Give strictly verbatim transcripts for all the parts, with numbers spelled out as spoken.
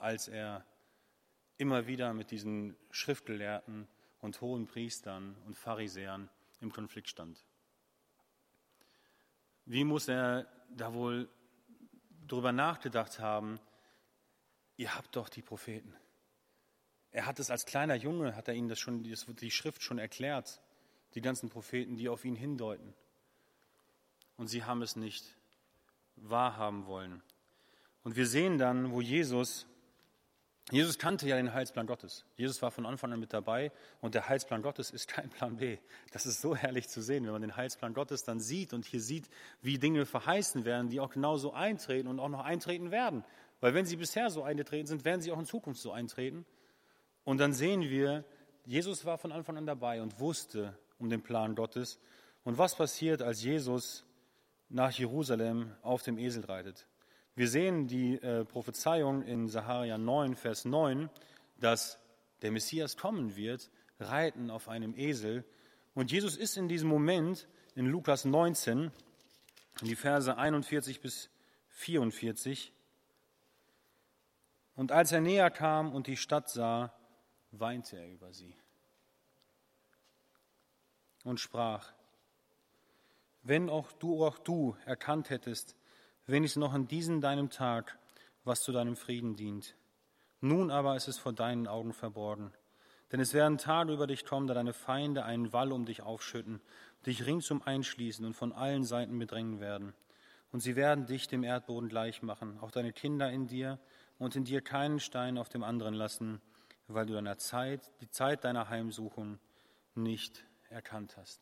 als er immer wieder mit diesen Schriftgelehrten und hohen Priestern und Pharisäern im Konflikt stand. Wie muss er da wohl darüber nachgedacht haben, ihr habt doch die Propheten. Er hat es als kleiner Junge, hat er ihnen das schon, die Schrift schon erklärt, die ganzen Propheten, die auf ihn hindeuten. Und sie haben es nicht wahrhaben wollen. Und wir sehen dann, wo Jesus, Jesus kannte ja den Heilsplan Gottes. Jesus war von Anfang an mit dabei und der Heilsplan Gottes ist kein Plan B. Das ist so herrlich zu sehen, wenn man den Heilsplan Gottes dann sieht und hier sieht, wie Dinge verheißen werden, die auch genauso eintreten und auch noch eintreten werden. Weil wenn sie bisher so eingetreten sind, werden sie auch in Zukunft so eintreten. Und dann sehen wir, Jesus war von Anfang an dabei und wusste um den Plan Gottes. Und was passiert, als Jesus nach Jerusalem auf dem Esel reitet? Wir sehen die äh, Prophezeiung in Sacharja neun, Vers neun, dass der Messias kommen wird, reiten auf einem Esel. Und Jesus ist in diesem Moment in Lukas neunzehn, in die Verse einundvierzig bis vierundvierzig. Und als er näher kam und die Stadt sah, weinte er über sie und sprach: Wenn auch du, auch du erkannt hättest, wenigstens noch an diesem deinem Tag, was zu deinem Frieden dient. Nun aber ist es vor deinen Augen verborgen. Denn es werden Tage über dich kommen, da deine Feinde einen Wall um dich aufschütten, dich ringsum einschließen und von allen Seiten bedrängen werden. Und sie werden dich dem Erdboden gleich machen, auch deine Kinder in dir, und in dir keinen Stein auf dem anderen lassen, weil du deiner Zeit, die Zeit deiner Heimsuchung nicht erkannt hast.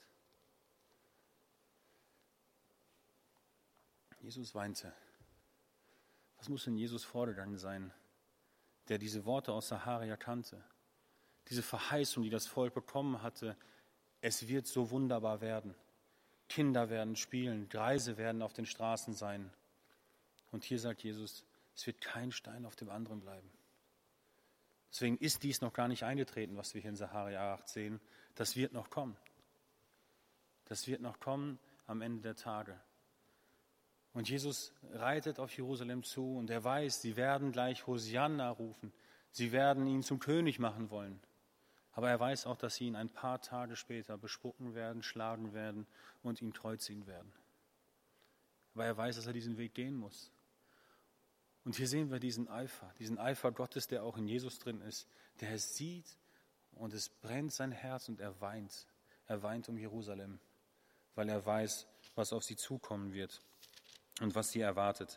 Jesus weinte. Was muss in Jesus vorgegangen sein, der diese Worte aus Sacharja kannte? Diese Verheißung, die das Volk bekommen hatte, es wird so wunderbar werden. Kinder werden spielen, Greise werden auf den Straßen sein. Und hier sagt Jesus, es wird kein Stein auf dem anderen bleiben. Deswegen ist dies noch gar nicht eingetreten, was wir hier in Sacharja acht sehen. Das wird noch kommen. Das wird noch kommen am Ende der Tage. Und Jesus reitet auf Jerusalem zu und er weiß, sie werden gleich Hosianna rufen. Sie werden ihn zum König machen wollen. Aber er weiß auch, dass sie ihn ein paar Tage später bespucken werden, schlagen werden und ihn kreuzigen werden. Aber er weiß, dass er diesen Weg gehen muss. Und hier sehen wir diesen Eifer, diesen Eifer Gottes, der auch in Jesus drin ist, der es sieht und es brennt sein Herz und er weint. Er weint um Jerusalem, weil er weiß, was auf sie zukommen wird und was sie erwartet.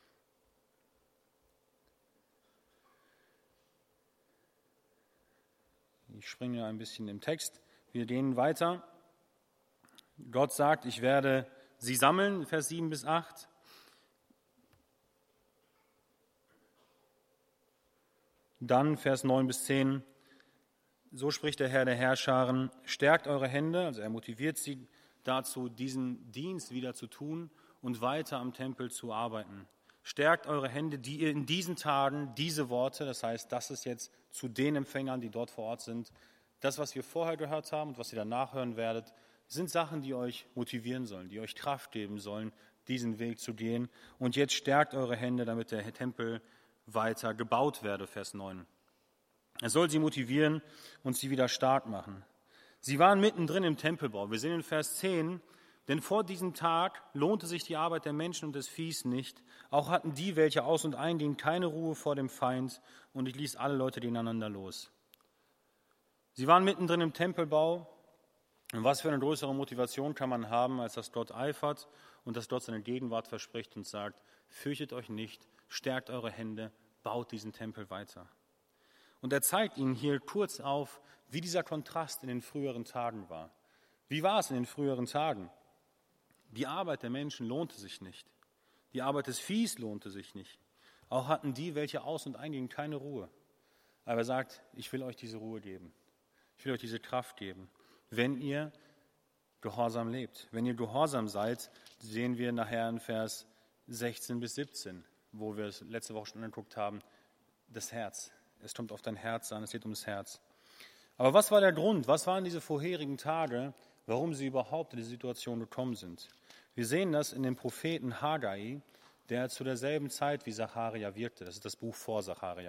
Ich springe ein bisschen im Text. Wir gehen weiter. Gott sagt, ich werde sie sammeln, Vers sieben bis acht. Dann Vers neun bis zehn. So spricht der Herr der Herrscharen, stärkt eure Hände, also er motiviert sie dazu, diesen Dienst wieder zu tun und weiter am Tempel zu arbeiten. Stärkt eure Hände, die ihr in diesen Tagen diese Worte, das heißt, das ist jetzt zu den Empfängern, die dort vor Ort sind, das, was wir vorher gehört haben und was ihr danach hören werdet, sind Sachen, die euch motivieren sollen, die euch Kraft geben sollen, diesen Weg zu gehen. Und jetzt stärkt eure Hände, damit der Tempel weiter gebaut werde, Vers neun. Er soll sie motivieren und sie wieder stark machen. Sie waren mittendrin im Tempelbau. Wir sehen in Vers zehn, denn vor diesem Tag lohnte sich die Arbeit der Menschen und des Viehs nicht. Auch hatten die, welche aus- und eingingen, keine Ruhe vor dem Feind, und ich ließ alle Leute gegeneinander los. Sie waren mittendrin im Tempelbau. Und was für eine größere Motivation kann man haben, als dass Gott eifert und dass Gott seine Gegenwart verspricht und sagt, fürchtet euch nicht, stärkt eure Hände, baut diesen Tempel weiter. Und er zeigt ihnen hier kurz auf, wie dieser Kontrast in den früheren Tagen war. Wie war es in den früheren Tagen? Die Arbeit der Menschen lohnte sich nicht. Die Arbeit des Viehs lohnte sich nicht. Auch hatten die, welche aus- und eingingen, keine Ruhe. Aber er sagt, ich will euch diese Ruhe geben. Ich will euch diese Kraft geben, wenn ihr gehorsam lebt. Wenn ihr gehorsam seid, sehen wir nachher in Vers sechzehn bis siebzehn, wo wir es letzte Woche schon angeguckt haben, das Herz. Es kommt auf dein Herz an, es geht ums Herz. Aber was war der Grund? Was waren diese vorherigen Tage, warum sie überhaupt in die Situation gekommen sind? Wir sehen das in dem Propheten Haggai, der zu derselben Zeit wie Sacharja wirkte. Das ist das Buch vor Sacharja.